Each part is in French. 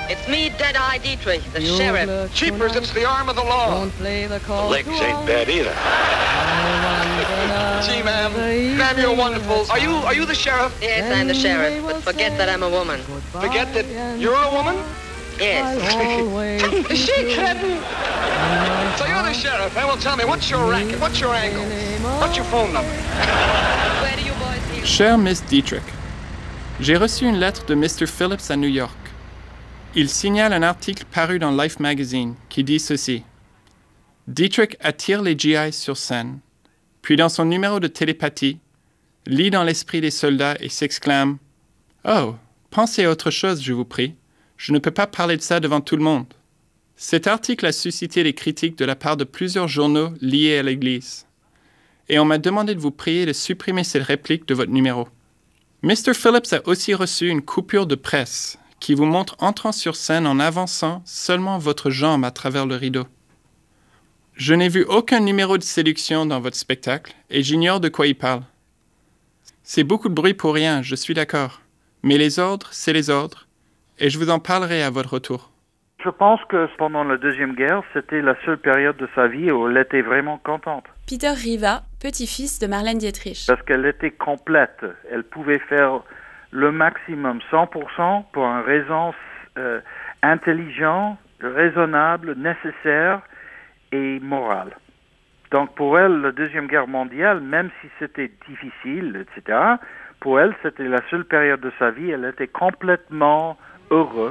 It's me, Dead-Eye Dietrich, the sheriff. Cheapers, it's the arm of the law. The legs ain't bad either. Gee, ma'am. Ma'am, you're wonderful. Are you the sheriff? Yes, I'm the sheriff, but forget that I'm a woman. Forget that you're a woman? Yes. Is she kidding? So you're the sheriff, eh? Well, tell me, what's your racket? What's your angle? What's your phone number? Where do you boys live? Chère Miss Dietrich, j'ai reçu une lettre de Mr. Phillips à New York. Il signale un article paru dans Life Magazine qui dit ceci. Dietrich attire les GIs sur scène, puis dans son numéro de télépathie, lit dans l'esprit des soldats et s'exclame « Oh, pensez à autre chose, je vous prie. Je ne peux pas parler de ça devant tout le monde. » Cet article a suscité des critiques de la part de plusieurs journaux liés à l'Église. Et on m'a demandé de vous prier de supprimer cette réplique de votre numéro. Mr. Phillips a aussi reçu une coupure de presse qui vous montre entrant sur scène en avançant seulement votre jambe à travers le rideau. Je n'ai vu aucun numéro de séduction dans votre spectacle et j'ignore de quoi il parle. C'est beaucoup de bruit pour rien, je suis d'accord. Mais les ordres, c'est les ordres. Et je vous en parlerai à votre retour. Je pense que pendant la Deuxième Guerre, c'était la seule période de sa vie où elle était vraiment contente. Peter Riva, petit-fils de Marlène Dietrich. Parce qu'elle était complète. Elle pouvait faire le maximum, 100%, pour une raison intelligente, raisonnable, nécessaire et morale. Donc pour elle, la Deuxième Guerre mondiale, même si c'était difficile, etc., pour elle, c'était la seule période de sa vie. Elle était complètement heureuse.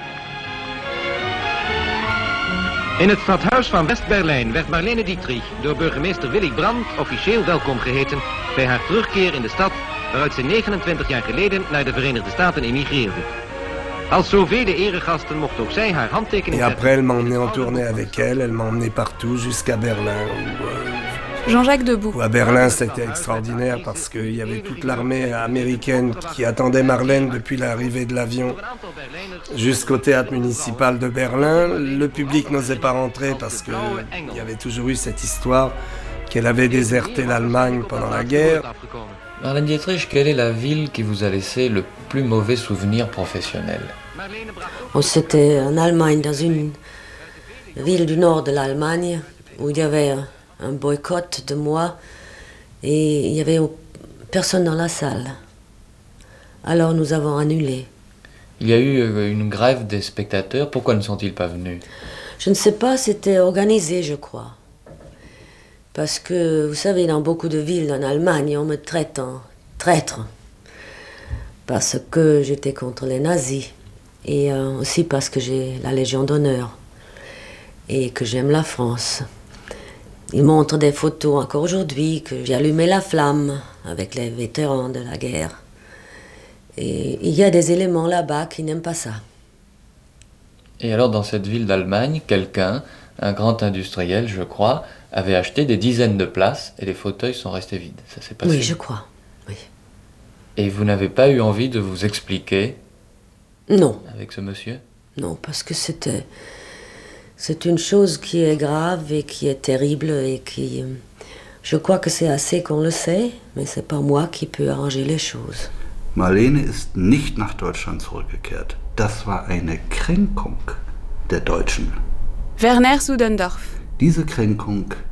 In het stadhuis van West-Berlijn werd Marlene Dietrich door burgemeester Willy Brandt officieel welkom geheten bij haar terugkeer in de stad waaruit ze 29 jaar geleden naar de Verenigde Staten emigreerde. Als zoveel eregasten mocht ook zij haar handtekening zetten. Et après, elle m'a emmené en tournée avec elle m'a emmené partout jusqu'à Berlin. Jean-Jacques Debout. À Berlin, c'était extraordinaire parce qu'il y avait toute l'armée américaine qui attendait Marlène depuis l'arrivée de l'avion jusqu'au théâtre municipal de Berlin. Le public n'osait pas rentrer parce qu'il y avait toujours eu cette histoire qu'elle avait déserté l'Allemagne pendant la guerre. Marlène Dietrich, quelle est la ville qui vous a laissé le plus mauvais souvenir professionnel? C'était en Allemagne, dans une ville du nord de l'Allemagne, où il y avait un boycott de moi et il n'y avait personne dans la salle. Alors nous avons annulé. Il y a eu une grève des spectateurs. Pourquoi ne sont-ils pas venus? Je ne sais pas, c'était organisé, je crois. Parce que, vous savez, dans beaucoup de villes en Allemagne, on me traite en traître. Parce que j'étais contre les nazis. Et aussi parce que j'ai la Légion d'honneur. Et que j'aime la France. Ils montrent des photos encore aujourd'hui que j'ai allumé la flamme avec les vétérans de la guerre. Et il y a des éléments là-bas qui n'aiment pas ça. Et alors dans cette ville d'Allemagne, quelqu'un, un grand industriel je crois, avait acheté des dizaines de places et les fauteuils sont restés vides. Ça s'est passé? Oui, je crois, oui. Et vous n'avez pas eu envie de vous expliquer? Non. Avec ce monsieur? Non, parce que c'est une chose qui est grave et qui est terrible et qui... Je crois que c'est assez qu'on le sait, mais c'est pas moi qui peux arranger les choses. Marlene ist nicht nach Deutschland zurückgekehrt. Das war eine Kränkung der Deutschen. Werner Sudendorf. Diese Kränkung